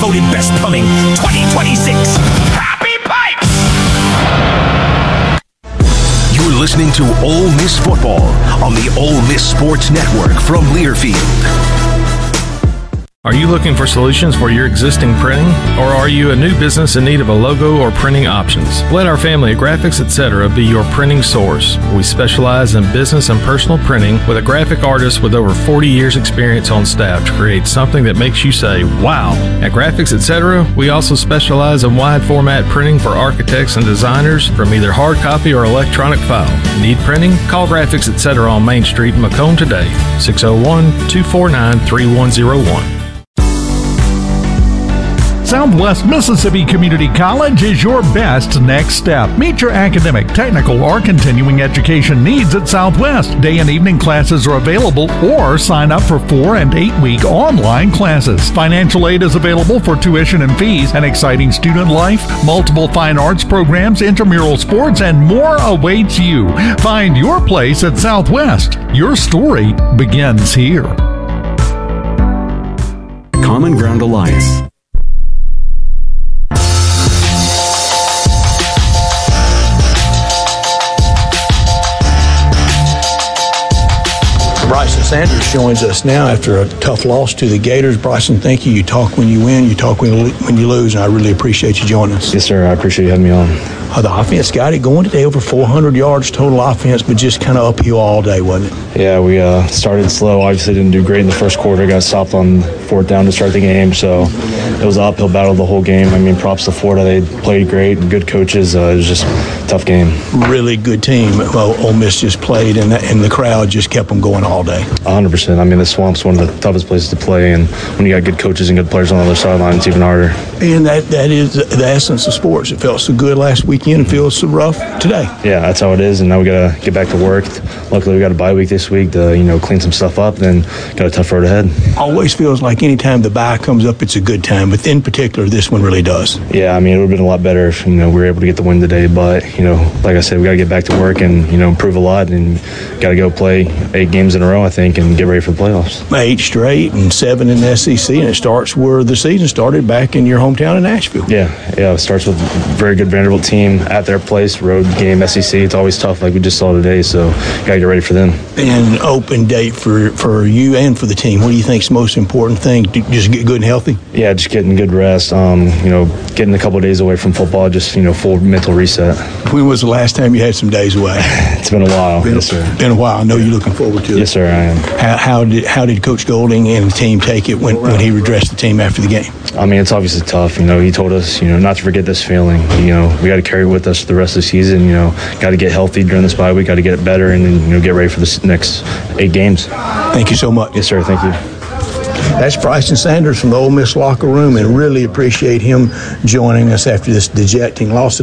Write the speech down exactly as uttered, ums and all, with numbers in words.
voted best plumbing twenty twenty-six. Happy Pipes! You're listening to Ole Miss Football on the Ole Miss Sports Network from Learfield. Are you looking for solutions for your existing printing? Or are you a new business in need of a logo or printing options? Let our family at Graphics Etc. be your printing source. We specialize in business and personal printing with a graphic artist with over forty years experience on staff to create something that makes you say, wow. At Graphics Etc., we also specialize in wide format printing for architects and designers from either hard copy or electronic file. Need printing? Call Graphics Etc. on Main Street in Macomb today, six oh one, two four nine, three one oh one. Southwest Mississippi Community College is your best next step. Meet your academic, technical, or continuing education needs at Southwest. Day and evening classes are available, or sign up for four and eight week online classes. Financial aid is available for tuition and fees, an exciting student life, multiple fine arts programs, intramural sports, and more awaits you. Find your place at Southwest. Your story begins here. Common Ground Alliance. Bryson Sanders joins us now after a tough loss to the Gators. Bryson, thank you. You talk when you win, you talk when you, when you lose, and I really appreciate you joining us. Yes, sir. I appreciate you having me on. Uh, the offense got it going today, over four hundred yards total offense, but just kind of uphill all day, wasn't it? Yeah, we uh, started slow. Obviously didn't do great in the first quarter. Got stopped on fourth down to start the game, so it was an uphill battle the whole game. I mean, props to Florida. They played great, good coaches. Uh, it was just a tough game. Really good team. Well, Ole Miss just played, and the, and the crowd just kept them going all day. one hundred percent. I mean, the Swamp's one of the toughest places to play, and when you got good coaches and good players on the other sideline, it's even harder. And that, that is the essence of sports. It felt so good last weekend. It feels so rough today. Yeah, that's how it is, and now we got to get back to work. Luckily, we got a bye week this week to, you know, clean some stuff up, then got a tough road ahead. Always feels like any time the bye comes up, it's a good time, but in particular, this one really does. Yeah, I mean, it would have been a lot better if, you know, we were able to get the win today, but, you know, like I said, we got to get back to work and, you know, improve a lot, and got to go play eight games in a row, I think, and get ready for the playoffs. Eight straight and seven in the S E C, and it starts where the season started, back in your hometown in Nashville. Yeah, yeah, it starts with a very good Vanderbilt team at their place, road game, S E C. It's always tough, like we just saw today, so got to get ready for them. And open date for, for you and for the team. What do you think is the most important thing? To just get good and healthy? Yeah, just getting good rest, um, you know, getting a couple of days away from football, just, you know, full mental reset. When was the last time you had some days away? It's been a while. Been, yes, sir. Been a while. I know you're looking forward to it. Yes, sir, I am. How, how did how did Coach Golding and the team take it when, when he addressed the team after the game? I mean, it's obviously tough. You know, he told us, you know, not to forget this feeling. You know, we got to carry it with us for the rest of the season. You know, got to get healthy during this bye week. Got to get it better, and then, you know, get ready for the next eight games. Thank you so much. Yes, sir. Thank you. That's Bryson Sanders from the Ole Miss locker room, and really appreciate him joining us after this dejecting loss.